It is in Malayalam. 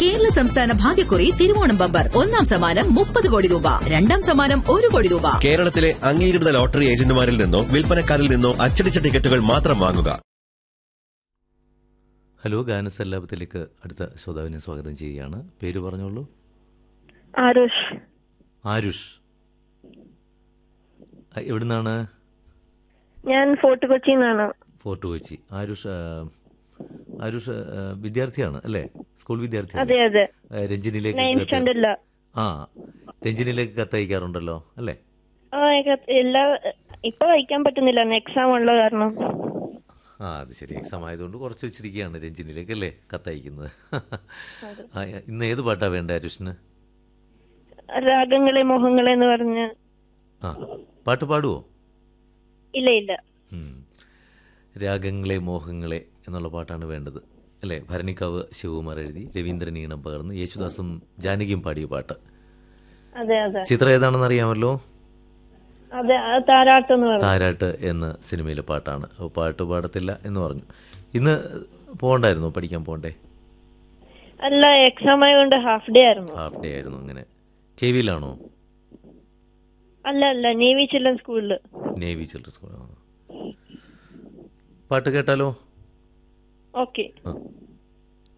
കേരള സംസ്ഥാന ഭാഗ്യക്കുറി തിരുവോണം ബമ്പർ. ഒന്നാം സമ്മാനം 30 കോടി രൂപ, രണ്ടാം സമ്മാനം 1 കോടി രൂപ. കേരളത്തിലെ അംഗീകൃത ലോട്ടറി ഏജന്റുമാരിൽ നിന്നോ വിൽപ്പനക്കാരിൽ നിന്നോ അച്ചടിച്ച ടിക്കറ്റുകൾ മാത്രം വാങ്ങുക. ഹലോ, ഗാനസല്ലാപത്തിലേക്ക് അടുത്ത ശ്രോതാവിനെ സ്വാഗതം ചെയ്യുകയാണ്. പേര് പറഞ്ഞോളൂ. ആരുഷ്. ആരുഷ്, എവിടുന്നാണ്? ഞാൻ ഫോർട്ട് കൊച്ചിയിൽ നിന്നാണ്. ഫോർട്ട് കൊച്ചി. ആരുഷ് വിദ്യാർത്ഥിയാണ് അല്ലേ? സ്കൂൾ വിദ്യാർത്ഥി. അതെ അതെ. രഞ്ജിനിലേക്ക് രഞ്ജിനിലേക്ക് കത്തയക്കാറുണ്ടല്ലോ അല്ലേ? ഇപ്പൊ വായിക്കാൻ പറ്റുന്നില്ല, എക്സാം ഉള്ള കാരണം. അത് ശരി, എക്സാം ആയതുകൊണ്ട് കുറച്ച് വെച്ചിരിക്കുകയാണ് രഞ്ജിനിലേക്ക് അല്ലേ കത്തയക്കുന്നത്. ഇന്ന് ഏത് പാട്ടാ വേണ്ട ആരുഷിന്? രാഗങ്ങളെ മോഹങ്ങളെ എന്ന് പറഞ്ഞ്. പാട്ട് പാടുവോ? ഇല്ല ഇല്ല. രാഗങ്ങളെ മോഹങ്ങളെ എന്നുള്ള പാട്ടാണ് വേണ്ടത് അല്ലേ? ഭരണിക്കാവ് ശിവകുമാർ എഴുതി, രവീന്ദ്രൻ ഈണം പകർന്ന്, യേശുദാസും ജാനകിയും പാടിയ പാട്ട്. അതെ അതെ. ചിത്രം ഏതാണെന്ന് അറിയാമല്ലോ? അതെ, താരാട്ട്. താരാട്ട് എന്ന സിനിമയിലെ പാട്ടാണ്. അപ്പോൾ പാട്ട് പാടത്തില്ല എന്ന് പറഞ്ഞു. ഇന്ന് പോകണ്ടായിരുന്നോ? പഠിക്കാൻ പോകണ്ടേ? അല്ല, എക്സാം ആയതുകൊണ്ട് ഹാഫ് ഡേ ആയിരുന്നു. ഹാഫ് ഡേ ആയിരുന്നു. അങ്ങനെ KVയിലാണോ? അല്ല അല്ല, നേവി ചിൽഡ്രൻ സ്കൂളില്. Navy children school. പാട്ട് കേട്ടാലോ? ഓക്കെ.